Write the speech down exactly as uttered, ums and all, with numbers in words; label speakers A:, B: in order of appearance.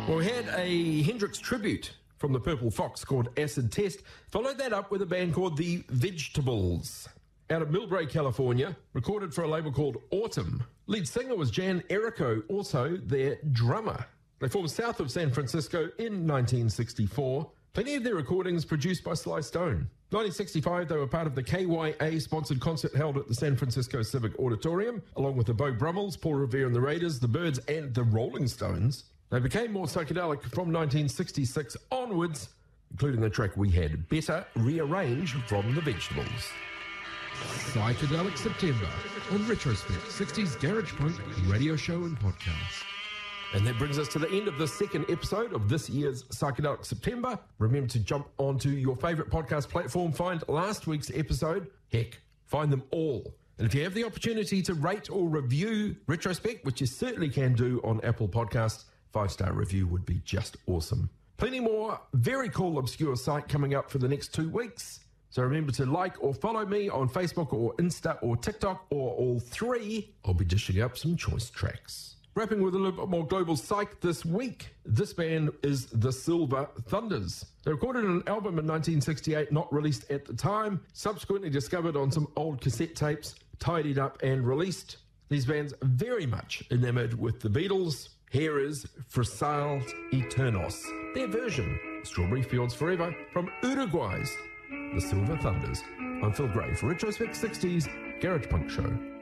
A: Well, we had a Hendrix tribute from the Purple Fox called Acid Test. Followed that up with a band called The Vegetables out of Millbrae, California, recorded for a label called Autumn. Lead singer was Jan Erico, also their drummer. They formed south of San Francisco in nineteen sixty-four. Plenty of their recordings produced by Sly Stone. nineteen sixty-five, they were part of the K Y A-sponsored concert held at the San Francisco Civic Auditorium, along with the Beau Brummels, Paul Revere and the Raiders, the Byrds, and the Rolling Stones. They became more psychedelic from nineteen sixty-six onwards, including the track we had, Better Rearrange, from The Vegetables.
B: Psychedelic September on Retrospect, sixties Garage Punk radio show and podcast.
A: And that brings us to the end of the second episode of this year's Psychedelic September. Remember to jump onto your favourite podcast platform, find last week's episode, heck, find them all. And if you have the opportunity to rate or review Retrospect, which you certainly can do on Apple Podcasts, five-star review would be just awesome. Plenty more very cool obscure psych coming up for the next two weeks. So remember to like or follow me on Facebook or Insta or TikTok or all three. I'll be dishing up some choice tracks. Wrapping with a little bit more global psych this week. This band is the Silver Thunders. They recorded an album in nineteen sixty-eight, not released at the time, subsequently discovered on some old cassette tapes, tidied up and released. These bands are very much enamored with the Beatles. Here is Fossils Eternos, their version, Strawberry Fields Forever, from Uruguay's The Silver Thunders. I'm Phil Gray for Retrospect sixties Garage Punk Show.